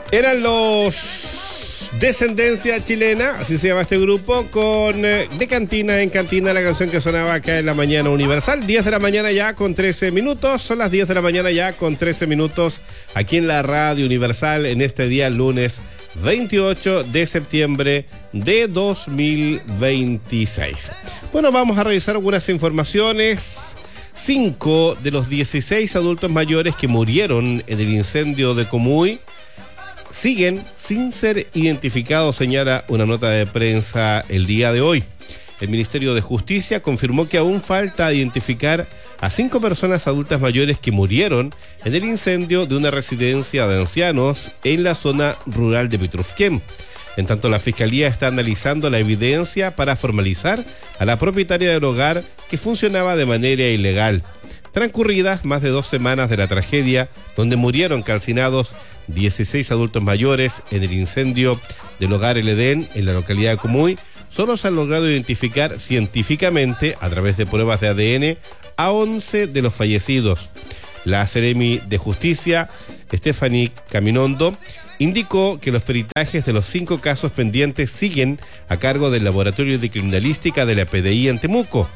Eran los Descendencia Chilena, así se llama este grupo, con De Cantina en Cantina, la canción que sonaba acá en la mañana universal. 10 de la mañana ya con 13 minutos, son las 10 de la mañana ya con 13 minutos aquí en la radio universal en este día lunes 28 de septiembre de 2026. Bueno, vamos a revisar algunas informaciones. 5 de los 16 adultos mayores que murieron en el incendio de Comuy siguen sin ser identificados, señala una nota de prensa el día de hoy. El Ministerio de Justicia confirmó que aún falta identificar a 5 personas adultas mayores que murieron en el incendio de una residencia de ancianos en la zona rural de Pitrufquén. En tanto, la Fiscalía está analizando la evidencia para formalizar a la propietaria del hogar que funcionaba de manera ilegal. Transcurridas más de 2 semanas de la tragedia, donde murieron calcinados 16 adultos mayores en el incendio del hogar El Edén en la localidad de Comuy, solo se han logrado identificar científicamente, a través de pruebas de ADN, a 11 de los fallecidos. La Seremi de Justicia, Stephanie Caminondo, indicó que los peritajes de los 5 casos pendientes siguen a cargo del Laboratorio de Criminalística de la PDI en Temuco.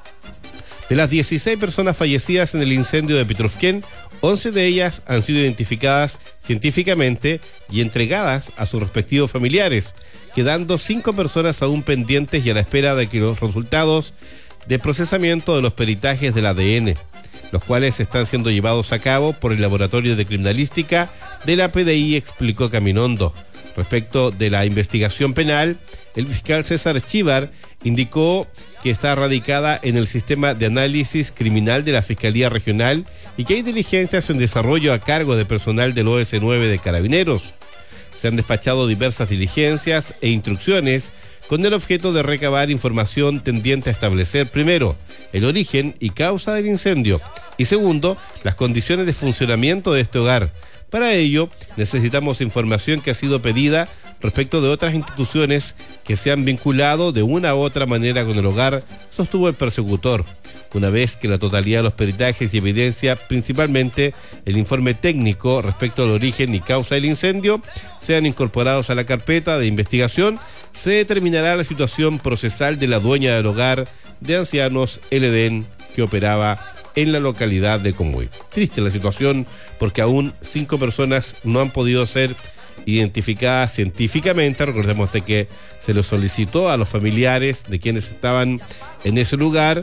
De las 16 personas fallecidas en el incendio de Pitrufquén, 11 de ellas han sido identificadas científicamente y entregadas a sus respectivos familiares, quedando 5 personas aún pendientes y a la espera de que los resultados de procesamiento de los peritajes del ADN, los cuales están siendo llevados a cabo por el Laboratorio de Criminalística de la PDI, explicó Caminondo. Respecto de la investigación penal, el fiscal César Chívar indicó que está radicada en el sistema de análisis criminal de la Fiscalía Regional y que hay diligencias en desarrollo a cargo de personal del OS9 de Carabineros. Se han despachado diversas diligencias e instrucciones con el objeto de recabar información tendiente a establecer, primero, el origen y causa del incendio, y segundo, las condiciones de funcionamiento de este hogar. Para ello, necesitamos información que ha sido pedida respecto de otras instituciones que se han vinculado de una u otra manera con el hogar, sostuvo el persecutor. Una vez que la totalidad de los peritajes y evidencia, principalmente el informe técnico respecto al origen y causa del incendio, sean incorporados a la carpeta de investigación, se determinará la situación procesal de la dueña del hogar de ancianos El Edén, que operaba en la localidad de Comuy. Triste la situación porque aún 5 personas no han podido ser identificadas científicamente. Recordemos de que se lo solicitó a los familiares de quienes estaban en ese lugar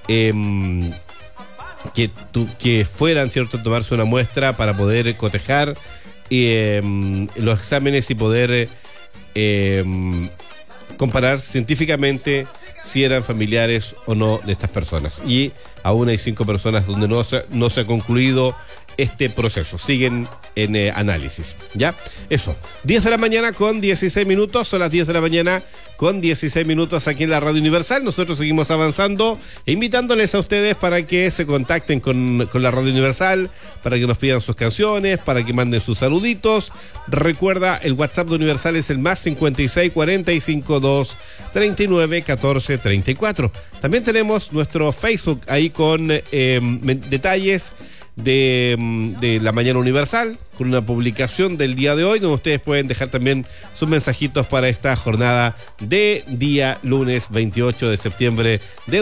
que fueran, ¿cierto?, a tomarse una muestra para poder cotejar los exámenes y poder comparar científicamente si eran familiares o no de estas personas. Y aún hay 5 personas donde no se ha concluido este proceso. Siguen en análisis. ¿Ya? Eso. 10 de la mañana con 16 minutos. Son las 10 de la mañana con 16 minutos aquí en la Radio Universal. Nosotros seguimos avanzando e invitándoles a ustedes para que se contacten con la Radio Universal, para que nos pidan sus canciones, para que manden sus saluditos. Recuerda, el WhatsApp de Universal es el más 56 45 2 39 14 34. También tenemos nuestro Facebook ahí con detalles de la Mañana Universal, con una publicación del día de hoy, donde ustedes pueden dejar también sus mensajitos para esta jornada de día lunes 28 de septiembre de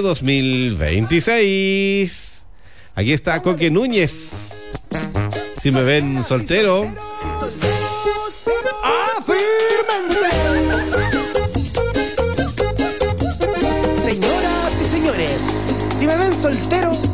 2026. Aquí está Coque Núñez. Si me ven soltero, ¡afírmense! Señoras y señores, si me ven soltero,